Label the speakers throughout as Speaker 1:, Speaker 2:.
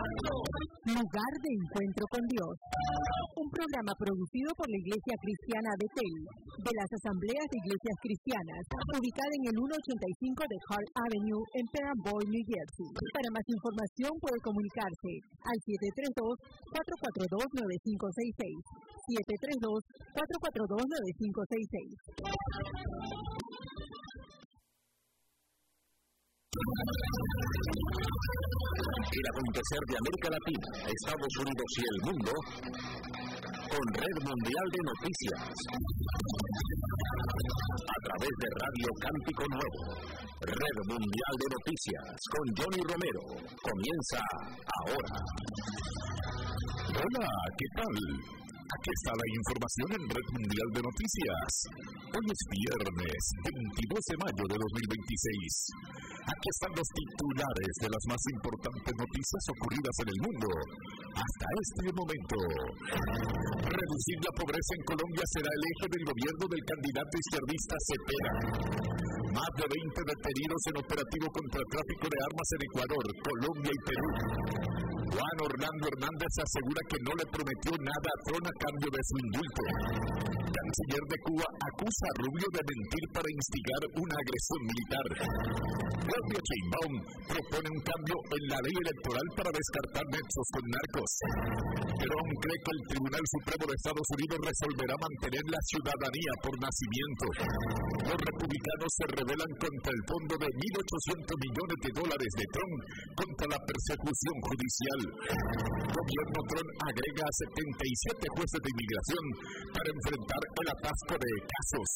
Speaker 1: Lugar de encuentro con Dios. Un programa producido por la Iglesia Cristiana Bethel, de las Asambleas de Iglesias Cristianas, ubicada en el 185 de Hart Avenue, en Perham, New Jersey. Para más información puede comunicarse al 732-442-9566. 732-442-9566.
Speaker 2: El acontecer de América Latina, Estados Unidos y el mundo con Red Mundial de Noticias. A través de Radio Cántico Nuevo, Red Mundial de Noticias con Johnny Romero. Comienza ahora.
Speaker 3: Hola, ¿qué tal? Aquí está la información en Red Mundial de Noticias. Hoy es viernes 22 de mayo de 2026. Aquí están los titulares de las más importantes noticias ocurridas en el mundo hasta este momento. Reducir la pobreza en Colombia será el eje del gobierno del candidato izquierdista Cepeda. Más de 20 detenidos en operativo contra el tráfico de armas en Ecuador, Colombia y Perú. Juan Orlando Hernández asegura que no le prometió nada a Trump a cambio de su indulto. Canciller de Cuba acusa a Rubio de mentir para instigar una agresión militar. Claudia Sheinbaum propone un cambio en la ley electoral para descartar nexos con narcos. Trump cree que el Tribunal Supremo de Estados Unidos resolverá mantener la ciudadanía por nacimiento. Los republicanos se rebelan contra el fondo de $1.800 millones de Trump contra la persecución judicial. Gobierno Trump agrega a 77 jueces de inmigración para enfrentar el atasco de casos.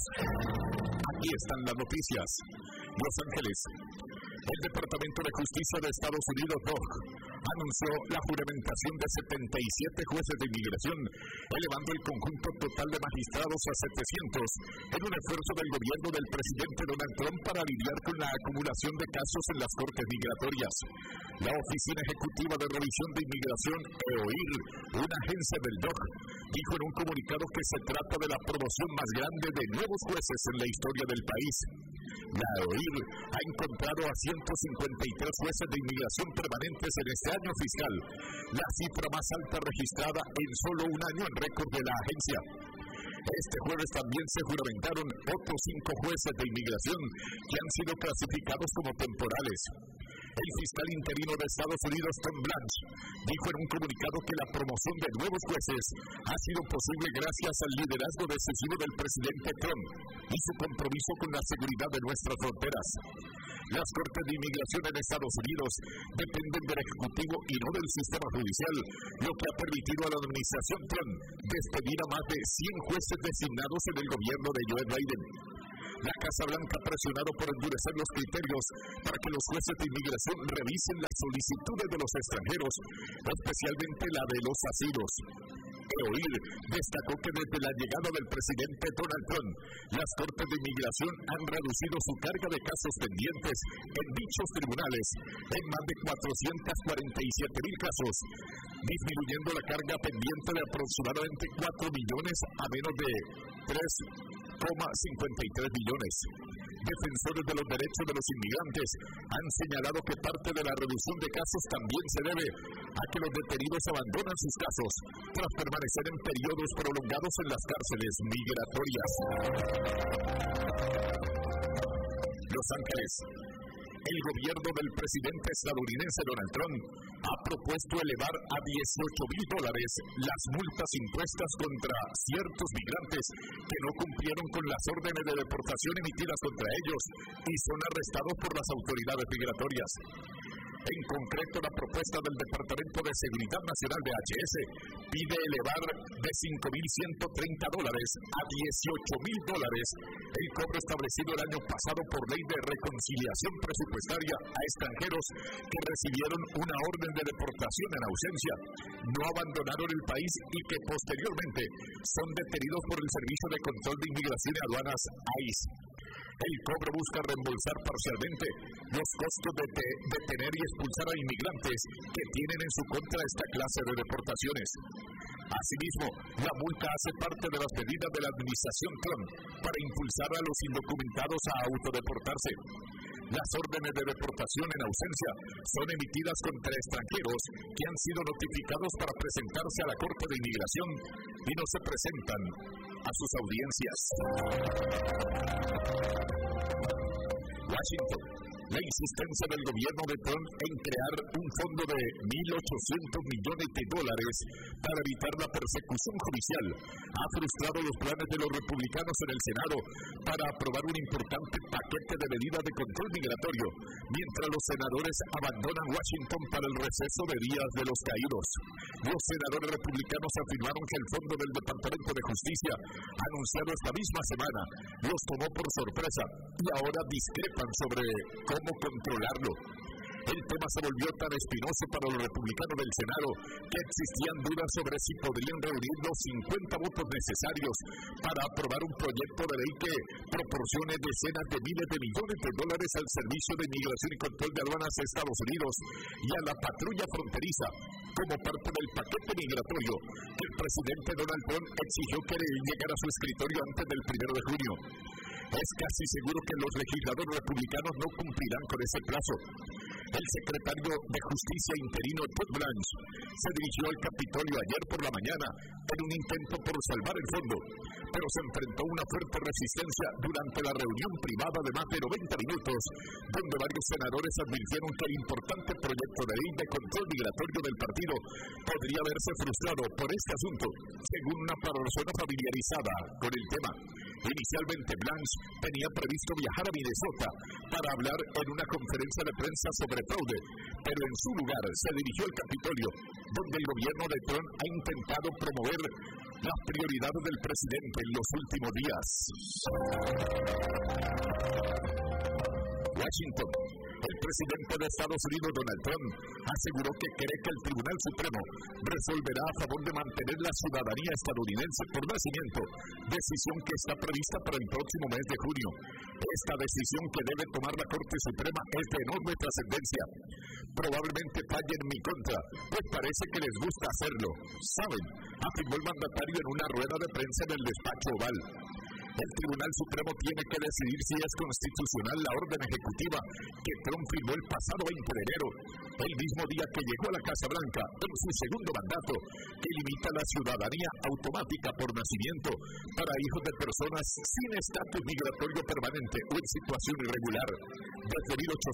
Speaker 3: Aquí están las noticias. Los Ángeles. El Departamento de Justicia de Estados Unidos, DOJ, anunció la juramentación de 77 jueces de inmigración, elevando el conjunto total de magistrados a 700, en un esfuerzo del gobierno del presidente Donald Trump para lidiar con la acumulación de casos en las cortes migratorias. La Oficina Ejecutiva de Revisión de Inmigración, EOIR, una agencia del DOJ, dijo en un comunicado que se trata de la promoción más grande de nuevos jueces en la historia del país. La EOIR ha encontrado a 153 jueces de inmigración permanentes en este año fiscal, la cifra más alta registrada en solo un año en récord de la agencia. Este jueves también se juramentaron otros 5 jueces de inmigración que han sido clasificados como temporales. El fiscal interino de Estados Unidos, Tom Blanche, dijo en un comunicado que la promoción de nuevos jueces ha sido posible gracias al liderazgo decisivo del presidente Trump y su compromiso con la seguridad de nuestras fronteras. Las cortes de inmigración en Estados Unidos dependen del Ejecutivo y no del sistema judicial, lo que ha permitido a la administración Trump despedir a más de 100 jueces designados en el gobierno de Joe Biden. La Casa Blanca ha presionado por endurecer los criterios para que los jueces de inmigración revisen las solicitudes de los extranjeros, especialmente la de los asilos. EOIR destacó que desde la llegada del presidente Donald Trump, las cortes de inmigración han reducido su carga de casos pendientes en dichos tribunales en más de 447,000 casos, disminuyendo la carga pendiente de aproximadamente 4 millones a menos de 3,53 millones. Defensores de los derechos de los inmigrantes han señalado que parte de la reducción de casos también se debe a que los detenidos abandonan sus casos tras permanecer en periodos prolongados en las cárceles migratorias. Los Ángeles. El gobierno del presidente estadounidense Donald Trump ha propuesto elevar a $18,000 las multas impuestas contra ciertos migrantes que no cumplieron con las órdenes de deportación emitidas contra ellos y son arrestados por las autoridades migratorias. En concreto, la propuesta del Departamento de Seguridad Nacional de HS pide elevar de $5,130 a $18,000 el cobro establecido el año pasado por ley de reconciliación presupuestaria a extranjeros que recibieron una orden de deportación en ausencia, no abandonaron el país y que posteriormente son detenidos por el Servicio de Control de Inmigración y Aduanas ICE. El cobro busca reembolsar parcialmente los costos de detener y expulsar a inmigrantes que tienen en su contra esta clase de deportaciones. Asimismo, la multa hace parte de las medidas de la administración Trump para impulsar a los indocumentados a autodeportarse. Las órdenes de deportación en ausencia son emitidas contra extranjeros que han sido notificados para presentarse a la Corte de Inmigración y no se presentan a sus audiencias. Washington. La insistencia del gobierno de Trump en crear un fondo de $1.800 millones para evitar la persecución judicial ha frustrado los planes de los republicanos en el Senado para aprobar un importante paquete de medidas de control migratorio, mientras los senadores abandonan Washington para el receso de Días de los Caídos. Los senadores republicanos afirmaron que el fondo del Departamento de Justicia, anunciado esta misma semana, los tomó por sorpresa y ahora discrepan sobre cómo controlarlo. El tema se volvió tan espinoso para los republicanos del Senado que existían dudas sobre si podrían reunir los 50 votos necesarios para aprobar un proyecto de ley que proporcione decenas de miles de millones de dólares al Servicio de Inmigración y Control de Aduanas de Estados Unidos y a la patrulla fronteriza como parte del paquete migratorio que el presidente Donald Trump exigió que llegara a su escritorio antes del 1 de junio. Es casi seguro que los legisladores republicanos no cumplirán con ese plazo. El secretario de Justicia interino Todd Blanche se dirigió al Capitolio ayer por la mañana en un intento por salvar el fondo, pero se enfrentó a una fuerte resistencia durante la reunión privada de más de 90 minutos, donde varios senadores advirtieron que el importante proyecto de ley de control migratorio del partido podría verse frustrado por este asunto, según una persona familiarizada con el tema. Inicialmente, Blanche tenía previsto viajar a Minnesota para hablar en una conferencia de prensa sobre fraude, pero en su lugar se dirigió al Capitolio, donde el gobierno de Trump ha intentado promover las prioridades del presidente en los últimos días. Washington. El presidente de Estados Unidos, Donald Trump, aseguró que cree que el Tribunal Supremo resolverá a favor de mantener la ciudadanía estadounidense por nacimiento, decisión que está prevista para el próximo mes de junio. Esta decisión que debe tomar la Corte Suprema es de enorme trascendencia. Probablemente falle en mi contra, pues parece que les gusta hacerlo. ¿Saben?, afirmó el mandatario en una rueda de prensa en el despacho Oval. El Tribunal Supremo tiene que decidir si es constitucional la orden ejecutiva que Trump firmó el pasado 20 de enero, el mismo día que llegó a la Casa Blanca en su segundo mandato, que limita la ciudadanía automática por nacimiento para hijos de personas sin estatus migratorio permanente o en situación irregular. Desde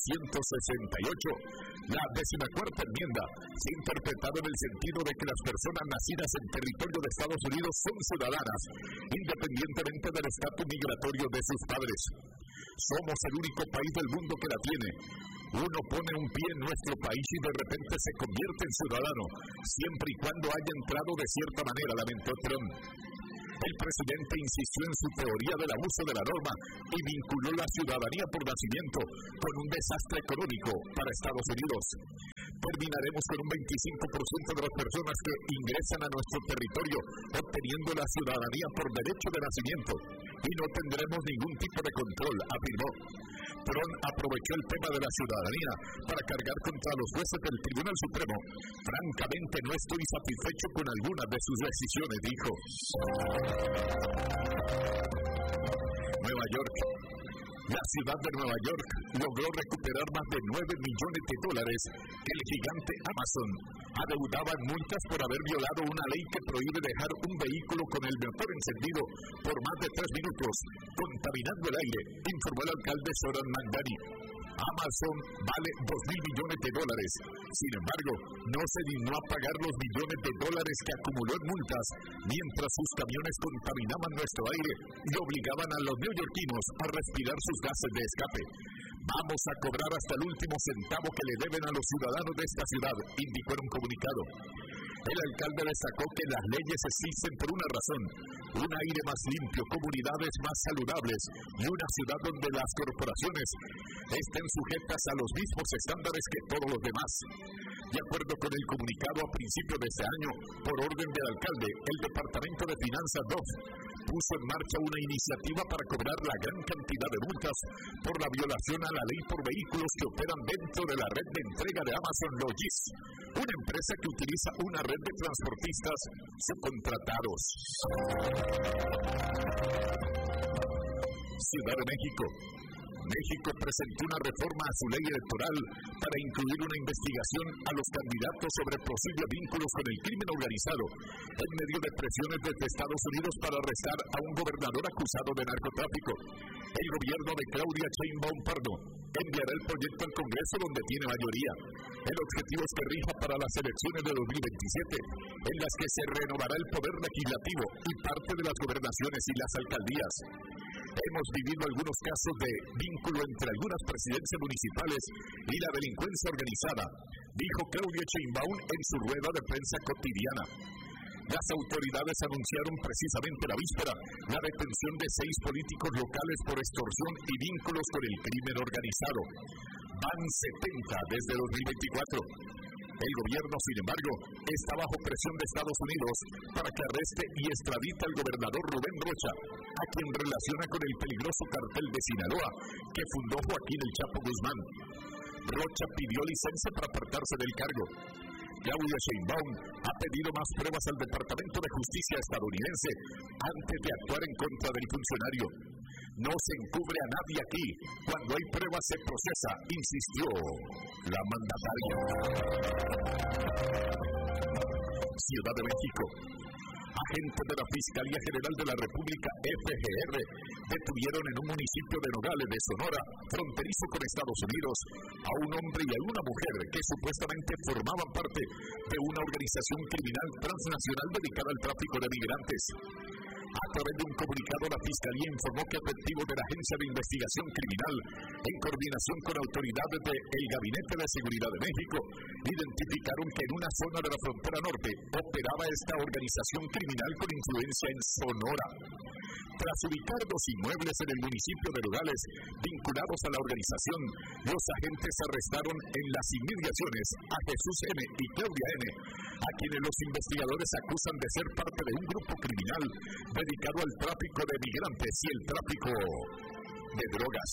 Speaker 3: 1868, la 14ª enmienda se ha interpretado en el sentido de que las personas nacidas en territorio de Estados Unidos son ciudadanas, independientemente del estatus migratorio de sus padres. Somos el único país del mundo que la tiene. Uno pone un pie en nuestro país y de repente se convierte en ciudadano, siempre y cuando haya entrado de cierta manera, lamentó Trump. El presidente insistió en su teoría del abuso de la norma y vinculó la ciudadanía por nacimiento con un desastre económico para Estados Unidos. Terminaremos con un 25% de las personas que ingresan a nuestro territorio obteniendo la ciudadanía por derecho de nacimiento y no tendremos ningún tipo de control, afirmó. Trump aprovechó el tema de la ciudadanía para cargar contra los jueces del Tribunal Supremo. Francamente, no estoy satisfecho con algunas de sus decisiones, dijo. Nueva York. La ciudad de Nueva York logró recuperar más de $9 millones que el gigante Amazon adeudaba en multas por haber violado una ley que prohíbe dejar un vehículo con el motor encendido por más de 3 minutos, contaminando el aire, informó el alcalde Zoran Mandani. Amazon vale $2.000 millones. Sin embargo, no se dignó a pagar los $millones que acumuló en multas, mientras sus camiones contaminaban nuestro aire y obligaban a los neoyorquinos a respirar sus gases de escape. Vamos a cobrar hasta el último centavo que le deben a los ciudadanos de esta ciudad, indicó en un comunicado. El alcalde destacó que las leyes existen por una razón: un aire más limpio, comunidades más saludables y una ciudad donde las corporaciones estén sujetas a los mismos estándares que todos los demás. De acuerdo con el comunicado, a principios de este año, por orden del alcalde, el Departamento de Finanzas DOF puso en marcha una iniciativa para cobrar la gran cantidad de multas por la violación a la ley por vehículos que operan dentro de la red de entrega de Amazon Logis, una empresa que utiliza una red de transportistas subcontratados. Ciudad de México. México presentó una reforma a su ley electoral para incluir una investigación a los candidatos sobre posibles vínculos con el crimen organizado, en medio de presiones desde Estados Unidos para arrestar a un gobernador acusado de narcotráfico. El gobierno de Claudia Sheinbaum Pardo enviará el proyecto al Congreso, donde tiene mayoría. El objetivo es que rija para las elecciones de 2027, en las que se renovará el poder legislativo y parte de las gobernaciones y las alcaldías. Hemos vivido algunos casos de vínculo entre algunas presidencias municipales y la delincuencia organizada, dijo Claudia Sheinbaum en su rueda de prensa cotidiana. Las autoridades anunciaron precisamente la víspera la detención de 6 políticos locales por extorsión y vínculos con el crimen organizado. Van 70 desde 2024. El gobierno, sin embargo, está bajo presión de Estados Unidos para que arreste y extradite al gobernador Rubén Rocha, a quien relaciona con el peligroso cartel de Sinaloa que fundó Joaquín El Chapo Guzmán. Rocha pidió licencia para apartarse del cargo. Claudia Sheinbaum ha pedido más pruebas al Departamento de Justicia estadounidense antes de actuar en contra del funcionario. No se encubre a nadie aquí. Cuando hay pruebas se procesa, insistió la mandataria. Ciudad de México. Agentes de la Fiscalía General de la República, FGR, detuvieron en un municipio de Nogales, de Sonora, fronterizo con Estados Unidos, a un hombre y a una mujer que supuestamente formaban parte de una organización criminal transnacional dedicada al tráfico de migrantes. A través de un comunicado, la Fiscalía informó que efectivos de la Agencia de Investigación Criminal, en coordinación con autoridades del Gabinete de Seguridad de México, identificaron que en una zona de la frontera norte operaba esta organización criminal con influencia en Sonora. Tras ubicar 2 inmuebles en el municipio de Nogales vinculados a la organización, los agentes arrestaron en las inmediaciones a Jesús N. y Claudia N., a quienes los investigadores acusan de ser parte de un grupo criminal dedicado al tráfico de migrantes y el tráfico de drogas.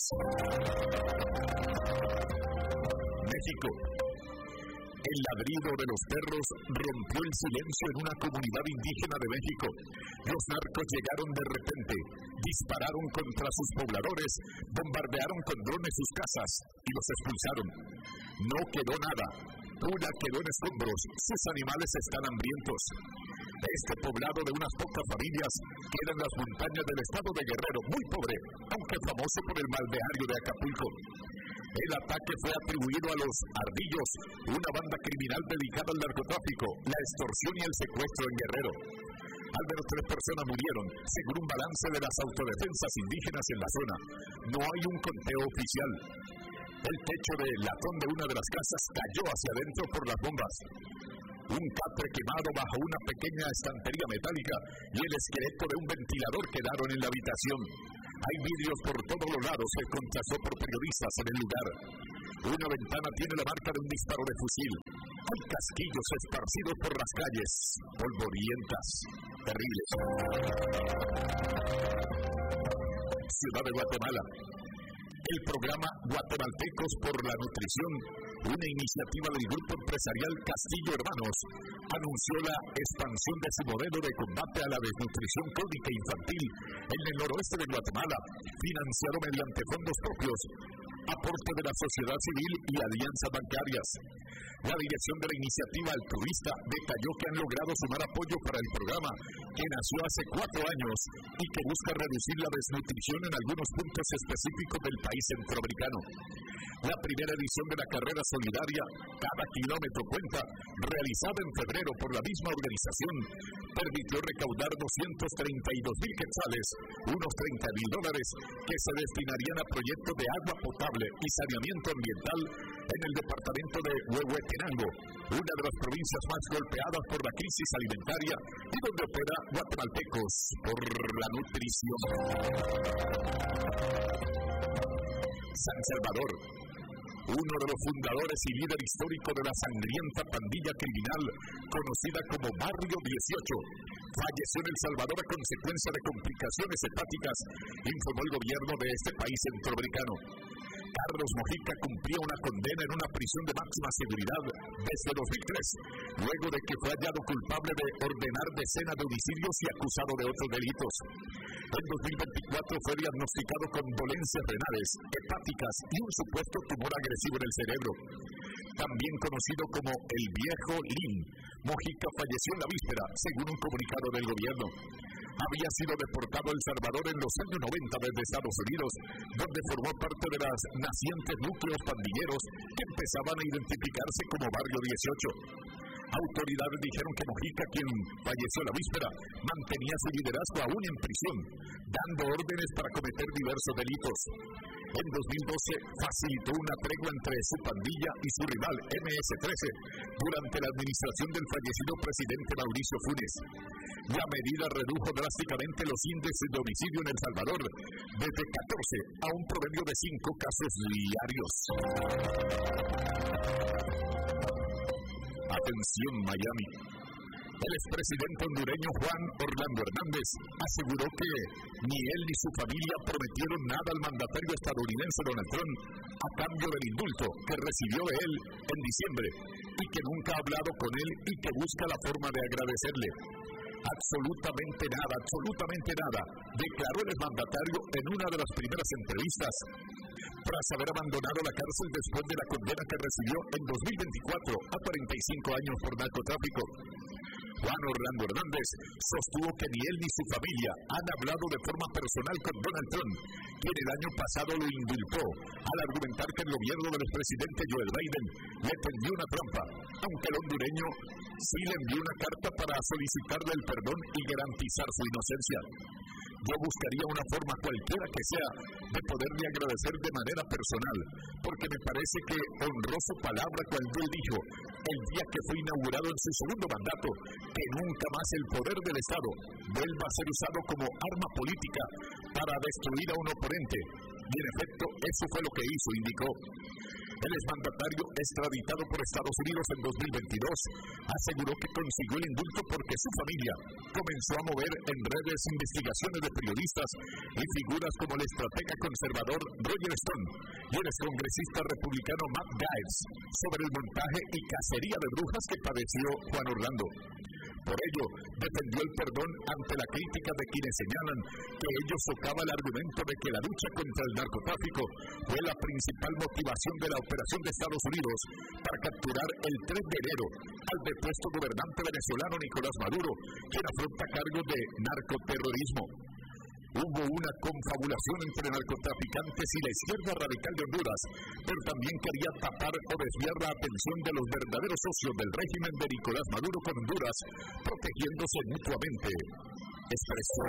Speaker 3: México. El ladrido de los perros rompió el silencio en una comunidad indígena de México. Los narcos llegaron de repente, dispararon contra sus pobladores, bombardearon con drones sus casas y los expulsaron. No quedó nada. Una quedó en escombros. Sus animales están hambrientos. Este poblado de unas pocas familias queda en las montañas del estado de Guerrero, muy pobre, aunque famoso por el balneario de Acapulco. El ataque fue atribuido a los Ardillos, una banda criminal dedicada al narcotráfico, la extorsión y el secuestro en Guerrero. Al menos 3 personas murieron, según un balance de las autodefensas indígenas en la zona. No hay un conteo oficial. El techo del latón de una de las casas cayó hacia adentro por las bombas. Un catre quemado bajo una pequeña estantería metálica y el esqueleto de un ventilador quedaron en la habitación. Hay vidrios por todos los lados, se contrastó por periodistas en el lugar. Una ventana tiene la marca de un disparo de fusil. Hay casquillos esparcidos por las calles, polvorientas, terribles. Ciudad de Guatemala. El programa Guatemaltecos por la Nutrición, una iniciativa del grupo empresarial Castillo Hermanos, anunció la expansión de su modelo de combate a la desnutrición crónica infantil en el noroeste de Guatemala, financiado mediante fondos propios, aporte de la sociedad civil y alianzas bancarias. La dirección de la iniciativa altruista detalló que han logrado sumar apoyo para el programa, que nació hace 4 años y que busca reducir la desnutrición en algunos puntos específicos del país centroamericano. La primera edición de la carrera solidaria, Cada Kilómetro Cuenta, realizada en febrero por la misma organización, permitió recaudar 232,000 quetzales, unos $30,000, que se destinarían a proyectos de agua potable y saneamiento ambiental en el departamento de Huehuetenango, una de las provincias más golpeadas por la crisis alimentaria y donde opera Guatemaltecos por la Nutrición. San Salvador. Uno de los fundadores y líder histórico de la sangrienta pandilla criminal conocida como Barrio 18, falleció en El Salvador a consecuencia de complicaciones hepáticas, informó el gobierno de este país centroamericano. Carlos Mojica cumplía una condena en una prisión de máxima seguridad desde 2003, luego de que fue hallado culpable de ordenar decenas de homicidios y acusado de otros delitos. En 2024 fue diagnosticado con dolencias renales, hepáticas y un supuesto tumor agresivo en el cerebro. También conocido como el Viejo Lin, Mojica falleció en la víspera, según un comunicado del gobierno. Había sido deportado a El Salvador en los años 90 desde Estados Unidos, donde formó parte de las nacientes núcleos pandilleros que empezaban a identificarse como Barrio 18. Autoridades dijeron que Mojica, quien falleció la víspera, mantenía su liderazgo aún en prisión, dando órdenes para cometer diversos delitos. En 2012 facilitó una tregua entre su pandilla y su rival MS-13 durante la administración del fallecido presidente Mauricio Funes. La medida redujo drásticamente los índices de homicidio en El Salvador desde 14 a un promedio de 5 casos diarios. Atención, Miami. El expresidente hondureño Juan Orlando Hernández aseguró que ni él ni su familia prometieron nada al mandatario estadounidense Donald Trump a cambio del indulto que recibió de él en diciembre y que nunca ha hablado con él y que busca la forma de agradecerle. Absolutamente nada, declaró el exmandatario en una de las primeras entrevistas, tras haber abandonado la cárcel después de la condena que recibió en 2024 a 45 años por narcotráfico. Juan Orlando Hernández sostuvo que ni él ni su familia han hablado de forma personal con Donald Trump, quien el año pasado lo indultó, al argumentar que el gobierno del expresidente Joe Biden le tendió una trampa, aunque el hondureño sí le envió una carta para solicitarle el perdón y garantizar su inocencia. Yo buscaría una forma cualquiera que sea de poderle agradecer de manera personal, porque me parece que honró su palabra cuando él dijo, el día que fue inaugurado en su segundo mandato, que nunca más el poder del Estado vuelva a ser usado como arma política para destruir a un oponente. Y en efecto, eso fue lo que hizo, indicó. El exmandatario, extraditado por Estados Unidos en 2022, aseguró que consiguió el indulto porque su familia comenzó a mover en redes investigaciones de periodistas y figuras como el estratega conservador Roger Stone y el excongresista republicano Matt Gaetz sobre el montaje y cacería de brujas que padeció Juan Orlando. Por ello, defendió el perdón ante la crítica de quienes señalan que ello socava el argumento de que la lucha contra el narcotráfico fue la principal motivación de la operación de Estados Unidos para capturar el 3 de enero al depuesto gobernante venezolano Nicolás Maduro, quien afronta cargos de narcoterrorismo. Hubo una confabulación entre narcotraficantes y la izquierda radical de Honduras, pero también quería tapar o desviar la atención de los verdaderos socios del régimen de Nicolás Maduro con Honduras, protegiéndose mutuamente. Expresó.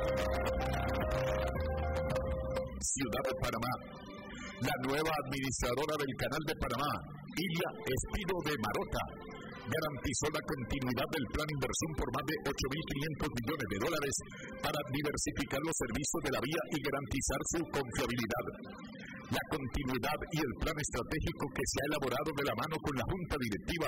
Speaker 3: Ciudad de Panamá. La nueva administradora del Canal de Panamá, Ilia Espino de Marota, garantizó la continuidad del plan de inversión por más de $8.500 millones para diversificar los servicios de la vía y garantizar su confiabilidad. La continuidad y el plan estratégico que se ha elaborado de la mano con la Junta Directiva